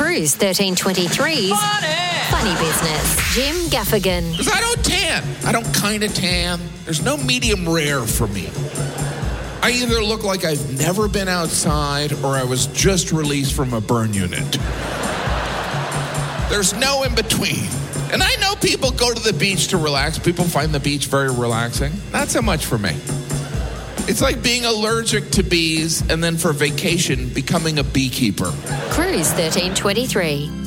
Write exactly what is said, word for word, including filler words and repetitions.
Cruise thirteen twenty-three's Funny. Funny Business. Jim Gaffigan. Because I don't tan. I don't kind of tan. There's no medium rare for me. I either look like I've never been outside or I was just released from a burn unit. There's no in between. And I know people go to the beach to relax. People find the beach very relaxing. Not so much for me. It's like being allergic to bees and then for vacation becoming a beekeeper. Cruise thirteen twenty-three.